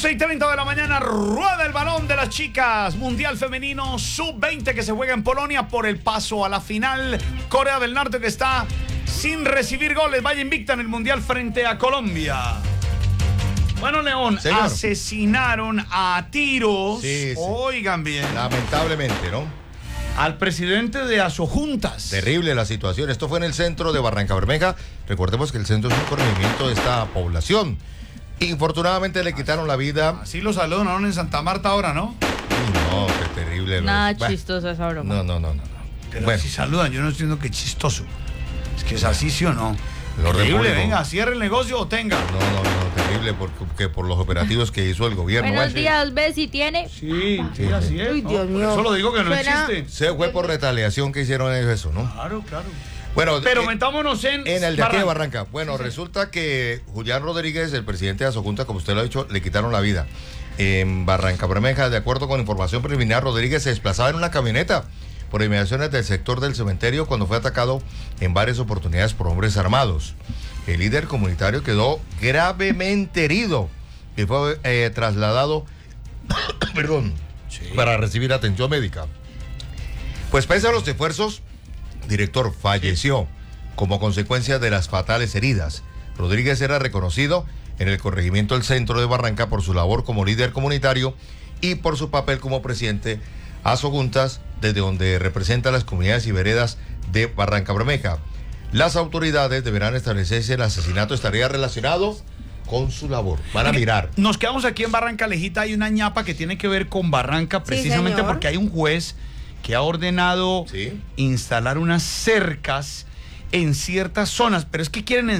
11:30 de la mañana, rueda el balón de las chicas. Mundial Femenino Sub-20 que se juega en Polonia por el paso a la final. Corea del Norte que está sin recibir goles. Vaya invicta en el Mundial frente a Colombia. Bueno, León, señor, asesinaron a tiros. Sí. Oigan bien. Lamentablemente, ¿no? Al presidente de Asojuntas. Terrible la situación. Esto fue en el centro de Barrancabermeja. Recordemos que el centro es un corregimiento de esta población. Infortunadamente le quitaron la vida. Así lo saludaron en Santa Marta ahora, ¿no? No, qué terrible. Nada chistoso esa broma. No. Pero Bueno. si saludan, yo no entiendo qué chistoso. Es que es así, ¿sí o no? El orden Terrible, público. venga, cierre el negocio o tenga. No, terrible porque por los operativos que hizo el gobierno. Buenos Bueno, días, ¿ves si tiene? Sí, así es. Uy, ¿no? Dios Por mío. eso lo digo que no Suena- existe. se fue por retaliación que hicieron ellos eso, ¿no? Claro. Bueno, Pero metámonos en el de aquí de Barranca. Barranca. Bueno, resulta que Julián Rodríguez, el presidente de Asojunta, como usted lo ha dicho, le quitaron la vida. En Barrancabermeja, de acuerdo con información preliminar, Rodríguez se desplazaba en una camioneta por inmediaciones del sector del cementerio cuando fue atacado en varias oportunidades por hombres armados. El líder comunitario quedó gravemente herido y fue trasladado para recibir atención médica. Pues pese a los esfuerzos, director falleció como consecuencia de las fatales heridas. Rodríguez era reconocido en el corregimiento del centro de Barranca por su labor como líder comunitario y por su papel como presidente Asojuntas, desde donde representa las comunidades y veredas de Barrancabermeja. Las autoridades deberán establecer si el asesinato estaría relacionado con su labor. Van a mirar. Nos quedamos aquí en Barranca Lejita. Hay una ñapa que tiene que ver con Barranca, precisamente señor. porque hay un juez que ha ordenado Sí. instalar unas cercas en ciertas zonas, pero es que quieren